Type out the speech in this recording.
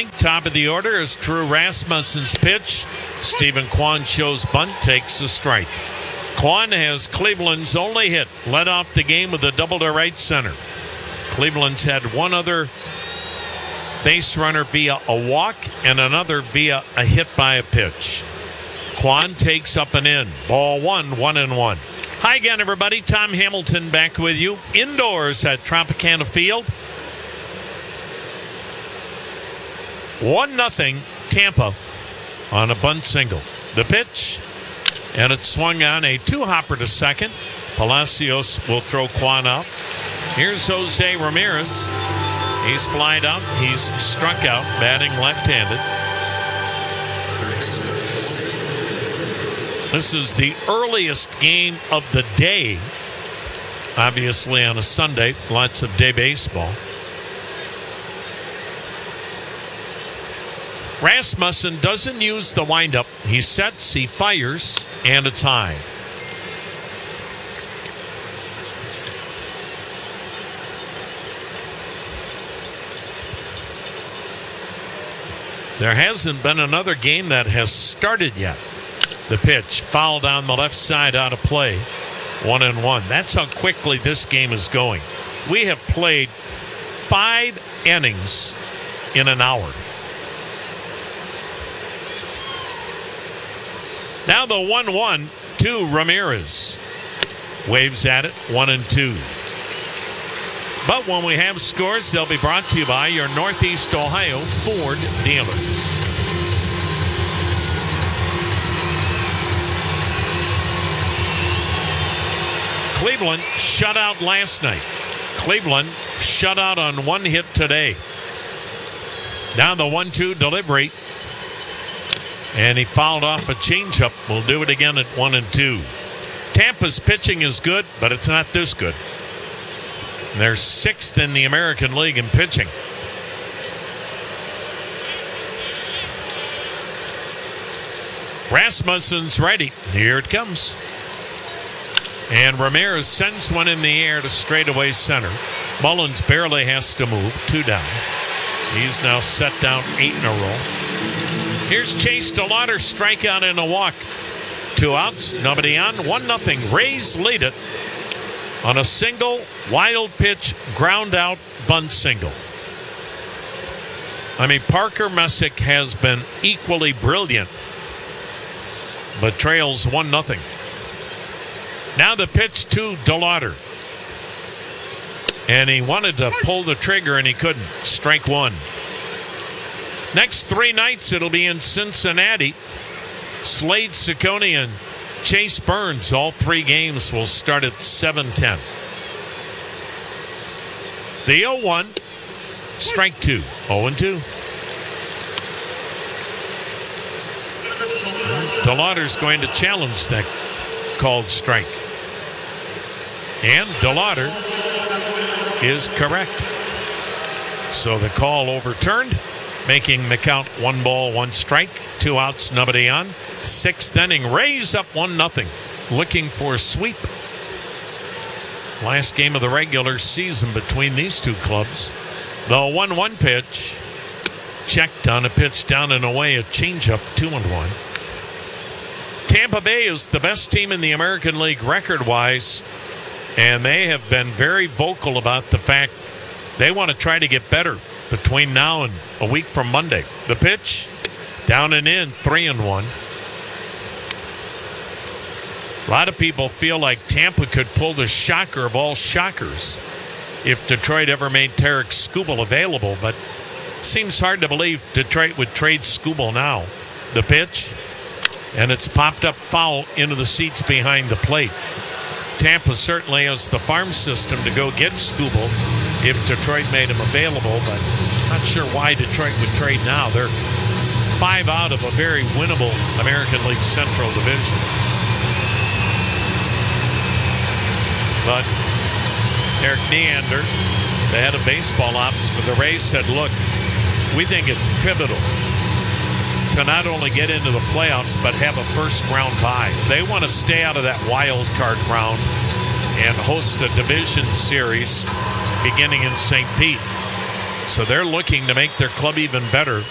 inning, top of the order is Drew Rasmussen's pitch. Stephen Kwan shows bunt, takes a strike. Kwan has Cleveland's only hit, led off the game with a double to right center. Cleveland's had one other base runner via a walk and another via a hit by a pitch. Kwan takes up and in. Ball 1-1. Hi again, everybody. Tom Hamilton back with you. Indoors at Tropicana Field. 1-0 Tampa on a bunt single. The pitch, and it's swung on a two-hopper to second. Palacios will throw Kwan out. Here's Jose Ramirez. He's flied out. He's struck out, batting left-handed. This is the earliest game of the day. Obviously on a Sunday, lots of day baseball. Rasmussen doesn't use the windup. He sets, he fires, and it's high. There hasn't been another game that has started yet. The pitch, foul down the left side, out of play. 1-1. That's how quickly this game is going. We have played 5 innings in an hour. Now the 1-1 to Ramirez. Waves at it, 1-2. But when we have scores, they'll be brought to you by your Northeast Ohio Ford dealers. Cleveland shut out last night. Cleveland shut out on one hit today. Now the 1-2 delivery. And he fouled off a changeup. We'll do it again at 1-2. Tampa's pitching is good, but it's not this good. They're 6th in the American League in pitching. Rasmussen's ready. Here it comes. And Ramirez sends one in the air to straightaway center. Mullins barely has to move. 2 down. He's now set down 8 in a row. Here's Chase DeLauder, strikeout and a walk. 2 outs, nobody on. 1-0. Rays lead it on a single, wild pitch, ground out, bunt single. I mean, Parker Messick has been equally brilliant, but trails 1-0. Now the pitch to DeLauder. And he wanted to pull the trigger and he couldn't. Strike 1. Next 3 nights it'll be in Cincinnati. Slade Ciccone and Chase Burns. All 3 games will start at 7:10. The 0-1. Strike 2. 0-2. DeLauder's going to challenge that called strike. And DeLauder is correct. So the call overturned, making the count 1 ball, 1 strike, 2 outs, nobody on. 6th inning, Rays up 1-0, looking for a sweep. Last game of the regular season between these two clubs. The 1-1 pitch, checked on a pitch down and away, a changeup, 2-1. Tampa Bay is the best team in the American League record-wise, and they have been very vocal about the fact they want to try to get better between now and a week from Monday. The pitch, down and in, 3-1. A lot of people feel like Tampa could pull the shocker of all shockers if Detroit ever made Tarek Skubal available, but seems hard to believe Detroit would trade Skubal now. The pitch, and it's popped up foul into the seats behind the plate. Tampa certainly has the farm system to go get Skubal if Detroit made him available, but not sure why Detroit would trade now. They're 5 out of a very winnable American League Central Division. But Eric Neander, the head of baseball ops for the Rays, said, look, we think it's pivotal to not only get into the playoffs, but have a first round bye. They want to stay out of that wild card round and host a division series beginning in St. Pete. So they're looking to make their club even better